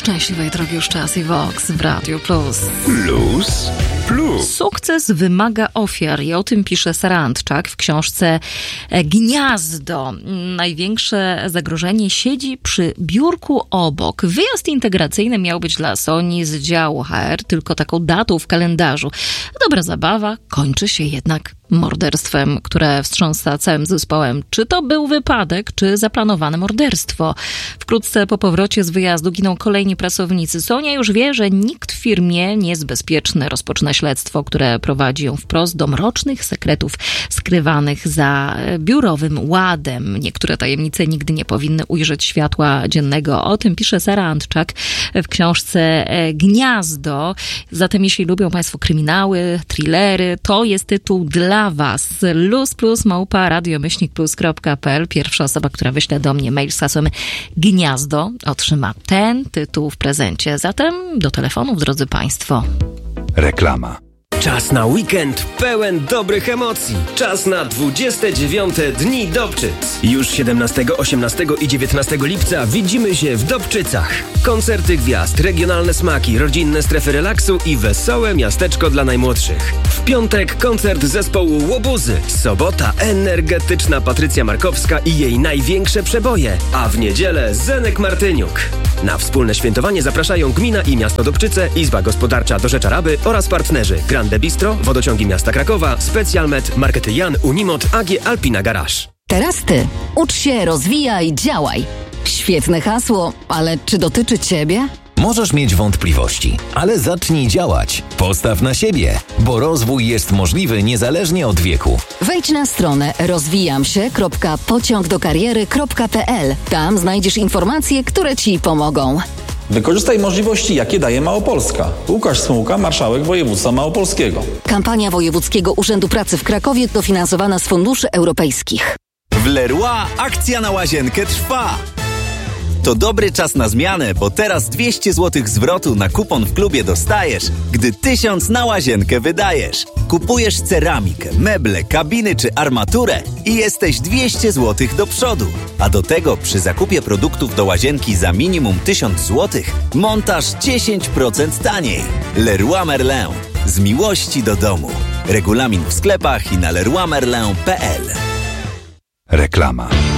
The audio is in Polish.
Szczęśliwej drogi już czas i Vox w Radio Plus. Plus. Sukces wymaga ofiar i o tym pisze Sara Antczak w książce Gniazdo. Największe zagrożenie siedzi przy biurku obok. Wyjazd integracyjny miał być dla Soni z działu HR tylko taką datą w kalendarzu. Dobra zabawa kończy się jednak morderstwem, które wstrząsa całym zespołem. Czy to był wypadek, czy zaplanowane morderstwo? Wkrótce po powrocie z wyjazdu giną kolejni pracownicy. Sonia już wie, że nikt w firmie nie jest bezpieczny. Rozpoczyna śledztwo, które prowadzi ją wprost do mrocznych sekretów skrywanych za biurowym ładem. Niektóre tajemnice nigdy nie powinny ujrzeć światła dziennego. O tym pisze Sara Antczak w książce Gniazdo. Zatem jeśli lubią Państwo kryminały, thrillery, to jest tytuł dla Was. luz+małpa.radiomyślnikplus.pl. Pierwsza osoba, która wyśle do mnie mail z hasłem Gniazdo, otrzyma ten tytuł w prezencie. Zatem do telefonów, drodzy Państwo. Reklama. Czas na weekend pełen dobrych emocji. Czas na 29 Dni Dobczyc. Już 17, 18 i 19 lipca widzimy się w Dobczycach. Koncerty gwiazd, regionalne smaki, rodzinne strefy relaksu i wesołe miasteczko dla najmłodszych. W piątek koncert zespołu Łobuzy. Sobota energetyczna Patrycja Markowska i jej największe przeboje. A w niedzielę Zenek Martyniuk. Na wspólne świętowanie zapraszają gmina i miasto Dobczyce, Izba Gospodarcza do Rzeczaraby oraz partnerzy Grande Bistro, Wodociągi Miasta Krakowa, Specjalmed, Markety Jan, Unimot, AG Alpina Garage. Teraz ty. Ucz się, rozwijaj, działaj. Świetne hasło, ale czy dotyczy ciebie? Możesz mieć wątpliwości, ale zacznij działać. Postaw na siebie, bo rozwój jest możliwy niezależnie od wieku. Wejdź na stronę rozwijamsie.pociągdokariery.pl. Tam znajdziesz informacje, które ci pomogą. Wykorzystaj możliwości, jakie daje Małopolska. Łukasz Smułka, marszałek województwa małopolskiego. Kampania Wojewódzkiego Urzędu Pracy w Krakowie dofinansowana z funduszy europejskich. W Leroy akcja na łazienkę trwa. To dobry czas na zmianę, bo teraz 200 zł zwrotu na kupon w klubie dostajesz, gdy 1000 na łazienkę wydajesz. Kupujesz ceramikę, meble, kabiny czy armaturę i jesteś 200 zł do przodu. A do tego przy zakupie produktów do łazienki za minimum 1000 zł montaż 10% taniej. Leroy Merlin. Z miłości do domu. Regulamin w sklepach i na leroymerlin.pl. Reklama.